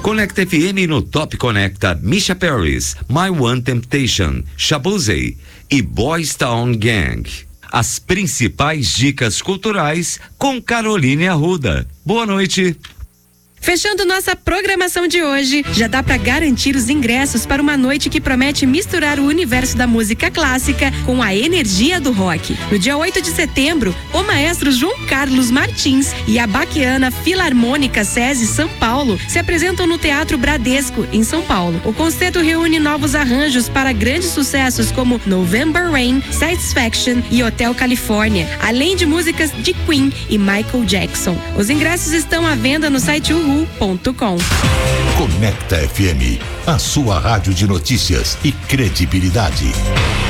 Conecta FM no Top Conecta, Misha Paris, My One Temptation, Shabuzi e Boys Town Gang. As principais dicas culturais com Caroline Arruda. Boa noite. Fechando nossa programação de hoje, já dá para garantir os ingressos para uma noite que promete misturar o universo da música clássica com a energia do rock. No dia 8 de setembro, o maestro João Carlos Martins e a Baquiana Filarmônica SESI São Paulo se apresentam no Teatro Bradesco, em São Paulo. O concerto reúne novos arranjos para grandes sucessos como November Rain, Satisfaction e Hotel California, além de músicas de Queen e Michael Jackson. Os ingressos estão à venda no site uhu.com. Conecta FM, a sua rádio de notícias e credibilidade.